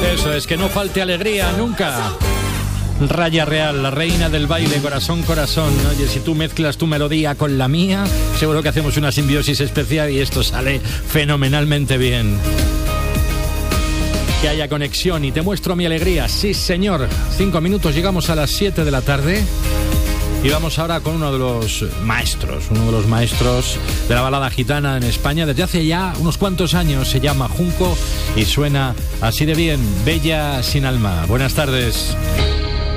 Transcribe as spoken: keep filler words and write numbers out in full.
Eso es, que no falte alegría nunca. Raya Real, la reina del baile, corazón, corazón. Oye, si tú mezclas tu melodía con la mía, seguro que hacemos una simbiosis especial y esto sale fenomenalmente bien. Que haya conexión y te muestro mi alegría. Sí, señor. Cinco minutos, llegamos a las siete de la tarde. Y vamos ahora con uno de los maestros, uno de los maestros de la balada gitana en España. Desde hace ya unos cuantos años se llama Junco y suena así de bien, Bella sin alma. Buenas tardes.